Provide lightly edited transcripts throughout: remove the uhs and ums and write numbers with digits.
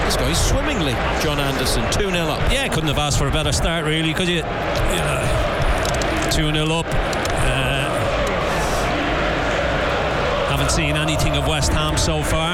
He's going swimmingly, John Anderson. 2-0 up. Yeah, couldn't have asked for a better start, really, could you? 2-0 up. Haven't seen anything of West Ham so far.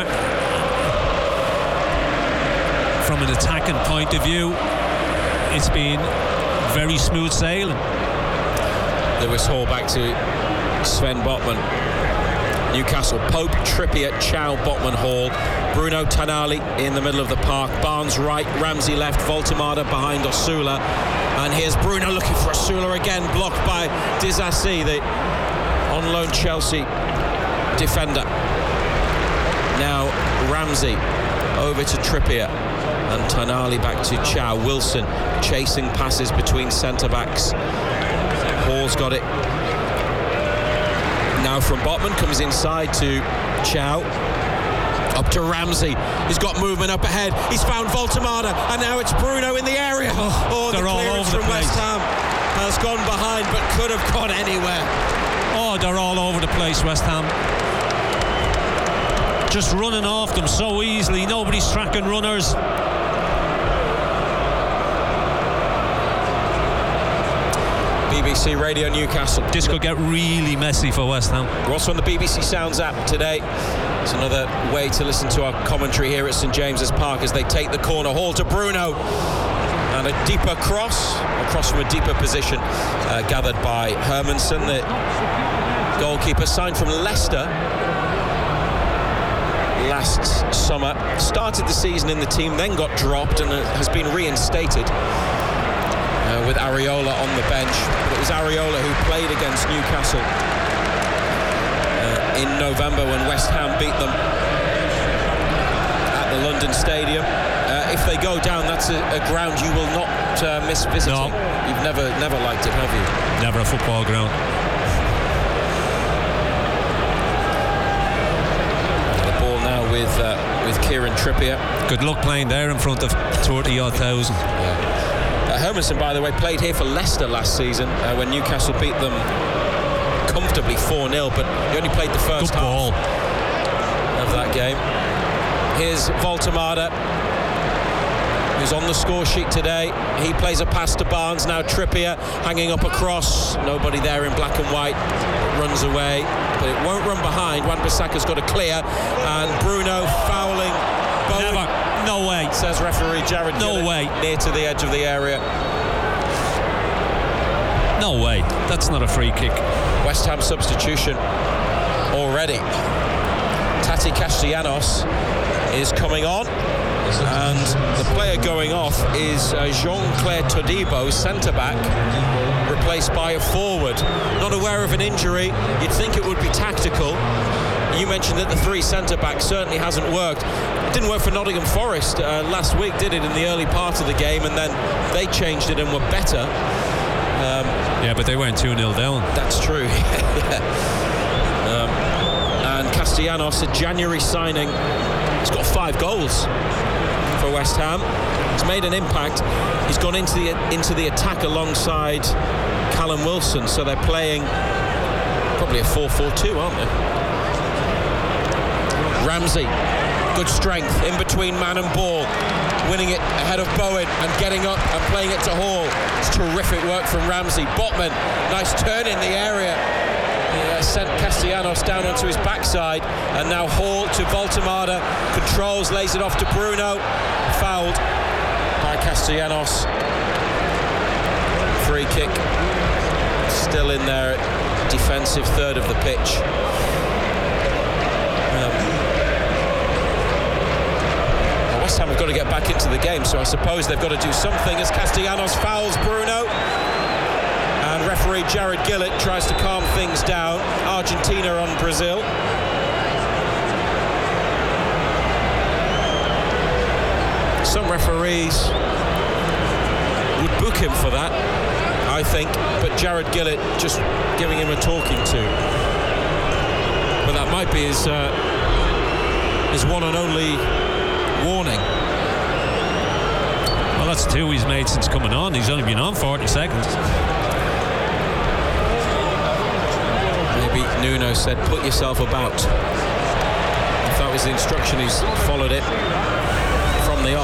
From an attacking point of view, it's been very smooth sailing. Lewis Hall back to Sven Botman. Newcastle, Pope, Trippier, Chow, Botman, Hall. Bruno Tonali in the middle of the park. Barnes right, Ramsey left, Voltemada behind Osula. And here's Bruno looking for Osula again, blocked by Disasi, the on-loan Chelsea defender. Now Ramsey over to Trippier. And Tonali back to Chow. Wilson chasing passes between centre-backs. Hall's got it. Now from Botman, comes inside to Chow. Up to Ramsey. He's got movement up ahead. He's found Voltemada, and now it's Bruno in the area. They're the all clearance over the from place. West Ham has gone behind, but could have gone anywhere. Oh, they're all over the place, West Ham. Just running off them so easily. Nobody's tracking runners. BBC Radio Newcastle. This could get really messy for West Ham. We're also on the BBC Sounds app today. It's another way to listen to our commentary here at St James's Park as they take the corner. Hall to Bruno. And a deeper cross from a deeper position, gathered by Hermansen, the goalkeeper, signed from Leicester last summer. Started the season in the team, then got dropped and has been reinstated. With Areola on the bench. But it was Areola who played against Newcastle in November when West Ham beat them at the London Stadium. If they go down, that's a ground you will not miss visiting. No. You've never liked it, have you? Never a football ground. The ball now with Kieran Trippier. Good luck playing there in front of 30,000. Yeah. Hermansen, by the way, played here for Leicester last season when Newcastle beat them comfortably 4-0, but he only played the first half of that game. Here's Voltemada, who's on the score sheet today. He plays a pass to Barnes. Now Trippier hanging up across. Nobody there in black and white. It runs away, but it won't run behind. Wan-Bissaka's got to clear, and Bruno fouling Bowen. Never. No way. Says referee Jared Gillett. No way. Near to the edge of the area. No way. That's not a free kick. West Ham substitution already. Tati Castellanos is coming on. And the player going off is Jean-Claire Todibo, centre-back, replaced by a forward. Not aware of an injury. You'd think it would be tactical. You mentioned that the three centre-backs certainly hasn't worked. It didn't work for Nottingham Forest last week, did it, in the early part of the game, and then they changed it and were better. Yeah, but they went 2-0 down. That's true. And Castellanos, a January signing, he's got 5 goals for West Ham. He's made an impact. He's gone into the attack alongside Callum Wilson, so they're playing probably a 4-4-2, aren't they? Ramsey, good strength in between man and ball, winning it ahead of Bowen and getting up and playing it to Hall. It's terrific work from Ramsey. Botman, nice turn in the area. He sent Castellanos down onto his backside, and now Hall to Voltemada, controls, lays it off to Bruno, fouled by Castellanos. Free kick still in their defensive third of the pitch. West Ham have got to get back into the game, so I suppose they've got to do something as Castellanos fouls Bruno. And referee Jared Gillett tries to calm things down. Argentina on Brazil. Some referees would book him for that, I think, but Jared Gillett just giving him a talking to. But that might be his one and only warning. Well, that's 2 he's made since coming on. He's only been on 40 seconds. Maybe Nuno said, put yourself about. If that was the instruction, he's followed it.